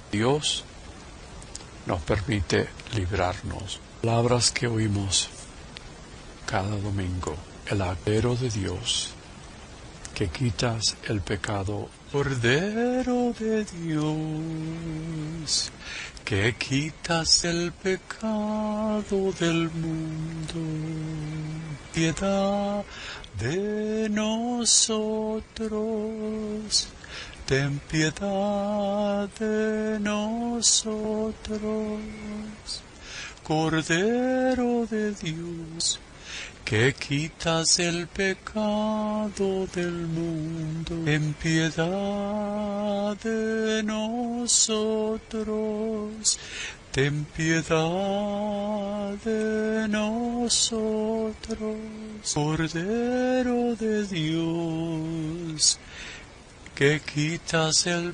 Dios nos permite librarnos. Palabras que oímos cada domingo. El Cordero de Dios, que quitas el pecado. Cordero de Dios, que quitas el pecado del mundo. Piedad de nosotros. Ten piedad de nosotros. Cordero de Dios, que quitas el pecado del mundo, ten piedad de nosotros, ten piedad de nosotros, Cordero de Dios, que quitas el